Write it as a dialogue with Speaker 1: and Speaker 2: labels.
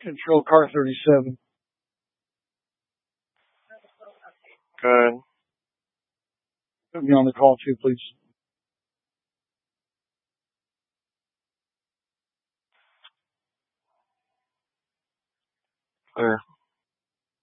Speaker 1: Control car 37.
Speaker 2: Good.
Speaker 1: Put me on the call too, please.
Speaker 2: Clear.